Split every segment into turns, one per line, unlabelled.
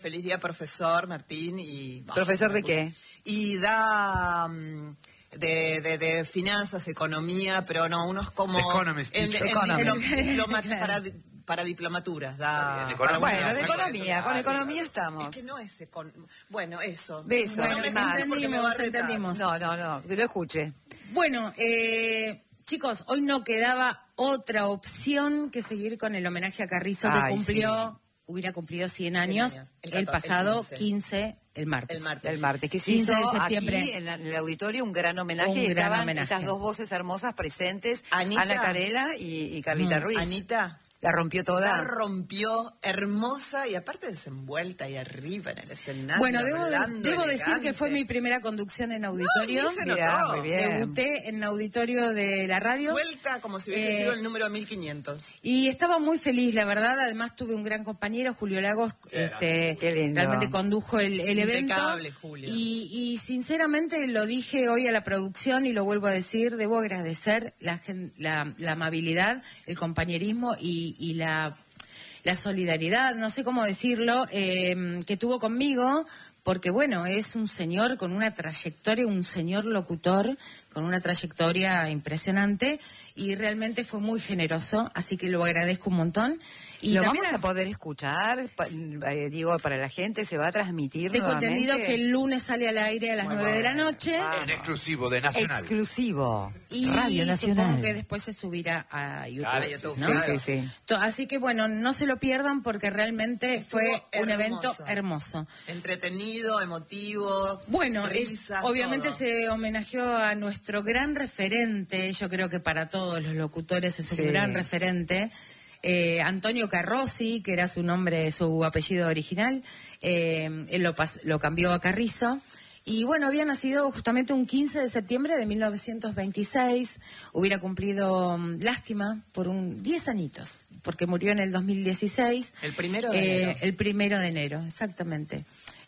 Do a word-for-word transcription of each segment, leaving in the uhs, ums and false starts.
Feliz día, profesor Martín. Y,
¿Profesor
oh,
de qué?
Y da um, de, de, de finanzas, economía, pero no, unos como...
Economist.
En, en,
Economist.
en diploma, para, para diplomaturas. Da,
Bien,
para
bueno,
una-
de economía, con
Ah,
economía
sí,
estamos.
Es que no es econ... Bueno, eso.
Beso,
Bueno,
no
me
más.
entiendes porque me va a
Entendimos,
retar.
entendimos.
No, no, no, que lo escuche.
Bueno, eh, chicos, hoy no quedaba otra opción que seguir con el homenaje a Carrizo que
Ay,
cumplió, hubiera cumplido cien años,
años, el
el,
catorce,
pasado
el quince.
quince, el martes.
El martes.
El martes, que se
quince
hizo
de septiembre.
aquí en, la- en el auditorio un gran homenaje.
Un
y
gran
estaban
homenaje.
estas dos voces hermosas presentes,
Anita.
Ana Carela y, y Carlita
Mm,
Ruiz.
Anita
La rompió
la
toda.
rompió, hermosa y aparte desenvuelta ahí arriba en el escenario.
Bueno, debo, de-
hablando,
debo decir que
elegante.
fue mi primera conducción en auditorio.
No, ni se
Mirá,
notó.
muy bien.
Debuté en auditorio de la radio.
Suelta como si hubiese
Eh,
sido el número mil quinientos.
Y estaba muy feliz, la verdad. Además tuve un gran compañero, Julio Lagos, este,
Qué lindo.
realmente condujo el, el evento.
Impecable, Julio.
Y, y sinceramente lo dije hoy a la producción y lo vuelvo a decir, debo agradecer la, gen- la, la amabilidad, el compañerismo y, y la, la solidaridad, no sé cómo decirlo, eh, que tuvo conmigo. Porque, bueno, es un señor con una trayectoria, un señor locutor con una trayectoria impresionante y realmente fue muy generoso, así que lo agradezco un montón. Y
Lo
también
vamos a poder escuchar, pa- eh, digo, para la gente, se va a transmitir
tengo
nuevamente.
entendido que el lunes sale al aire a las nueve de la noche.
En exclusivo de Nacional.
Exclusivo.
Y
Radio Nacional.
supongo que después se subirá a YouTube.
Claro, YouTube,
¿no?
Sí,
claro.
sí, sí.
To- Así que, bueno, no se lo pierdan porque realmente fue
Estuvo
un evento
hermoso.
hermoso.
Entretenido, emotivo.
Bueno, es-
risas,
obviamente
todo.
se homenajeó a nuestro gran referente, yo creo que para todos los locutores es
Sí.
un gran referente, eh, Antonio Carrozzi, que era su nombre, su apellido original, eh, él lo, pas- lo cambió a Carrizo. Y bueno, había nacido justamente un quince de septiembre de mil novecientos veintiséis, hubiera cumplido, mm, lástima, por un diez añitos, porque murió en el dos mil dieciséis.
El primero de
Eh,
enero.
El primero de enero, exactamente.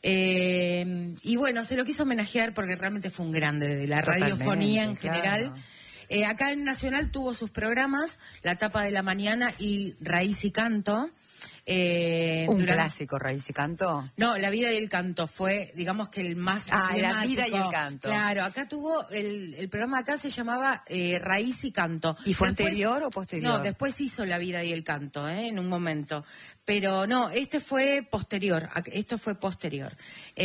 Eh, y bueno, se lo quiso homenajear porque realmente fue un grande de la
Totalmente,
radiofonía en
claro.
general. Eh, acá en Nacional tuvo sus programas, La Tapa de la Mañana y Raíz y Canto. Eh,
Un
durante-
clásico, Raíz y Canto.
No, La Vida y el Canto fue, digamos que el más
Ah, La
emblemático.
Vida y el Canto.
Claro, acá tuvo, el, el programa acá se llamaba eh, Raíz y Canto.
¿Y fue
Después-
anterior o posterior?
No, después hizo La Vida y el Canto, ¿eh? En un momento. Pero no, este fue posterior, a- esto fue posterior.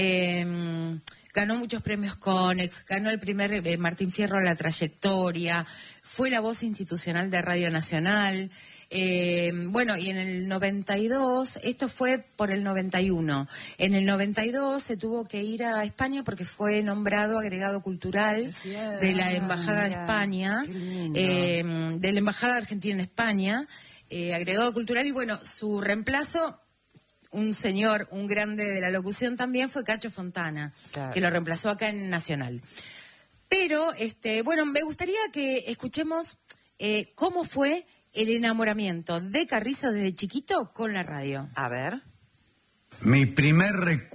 Eh, ganó muchos premios Conex, ganó el primer eh, Martín Fierro La Trayectoria, fue la voz institucional de Radio Nacional. Eh, bueno, y en el noventa y dos, esto fue por el noventa y uno, en el noventa y dos se tuvo que ir a España porque fue nombrado agregado cultural
Es cierto.
de la Embajada de
mira,
España,
qué lindo.
eh, de la Embajada Argentina en España, eh, agregado cultural, y bueno, su reemplazo, un señor, un grande de la locución también, fue Cacho Fontana,
Claro.
que lo reemplazó acá en Nacional. Pero, este, bueno, me gustaría que escuchemos eh, cómo fue el enamoramiento de Carrizo desde chiquito con la radio.
A ver.
Mi primer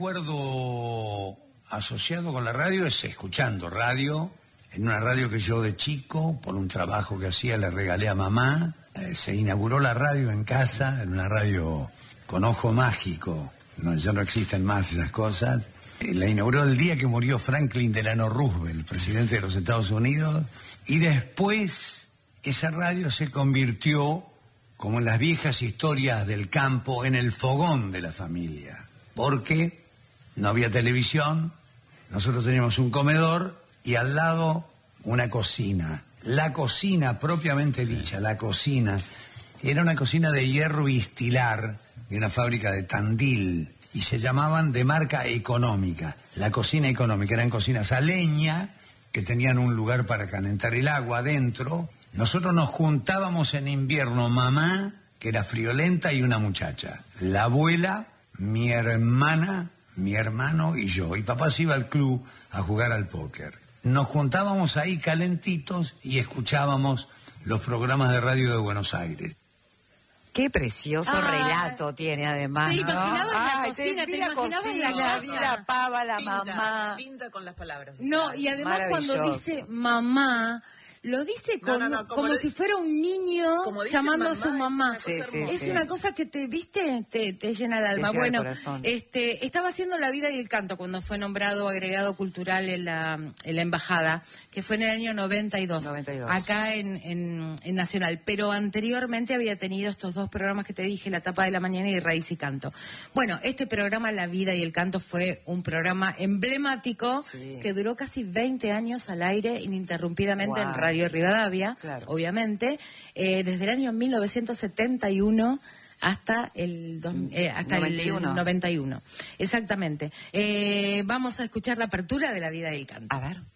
recuerdo asociado con la radio es escuchando radio, en una radio que yo de chico, por un trabajo que hacía, le regalé a mamá. Eh, se inauguró la radio en casa, en una radio con ojo mágico, no, ya no existen más esas cosas. Eh, la inauguró el día que murió Franklin Delano Roosevelt, presidente de los Estados Unidos, y después esa radio se convirtió, como en las viejas historias del campo, en el fogón de la familia, porque no había televisión, nosotros teníamos un comedor y al lado una cocina. La cocina propiamente dicha, la cocina, era una cocina de hierro y estilar de una fábrica de Tandil y se llamaban de marca económica. La cocina económica, eran cocinas a leña que tenían un lugar para calentar el agua adentro. Nosotros nos juntábamos en invierno, mamá, que era friolenta, y una muchacha. La abuela, mi hermana, mi hermano y yo. Y papá se iba al club a jugar al póker. Nos juntábamos ahí calentitos y escuchábamos los programas de radio de Buenos Aires.
Qué precioso
Ah,
relato tiene además,
¿te
¿no?
imaginabas la
Ay,
cocina? ¿Te
vi la
imaginabas
cocina,
la casa?
vi la pava, la
Pinta,
mamá.
pinta con las palabras.
No, y además cuando
Maravilloso.
dice mamá, lo dice
No,
con,
no, no, como
como
lo-
si fuera un niño
Como dice
llamando a
mamá,
su
es
mamá.
una cosa
Sí, sí,
hermosa.
Es una cosa que te, viste, te, te llena el alma.
llena el
Bueno,
corazón.
este, estaba haciendo La Vida y el Canto cuando fue nombrado agregado cultural en la, en la embajada, que fue en el año noventa y dos,
noventa y dos.
acá en, en, en Nacional. Pero anteriormente había tenido estos dos programas que te dije, La Tapa de la Mañana y Raíz y Canto. Bueno, este programa, La Vida y el Canto, fue un programa emblemático
Sí.
que duró casi veinte años al aire ininterrumpidamente en
Wow.
Radio Rivadavia,
Claro.
obviamente, eh, desde el año mil novecientos setenta y uno hasta el, dos- eh, hasta
noventa y uno.
el noventa y uno. Exactamente. Eh, vamos a escuchar la apertura de La Vida y el Canto.
A ver.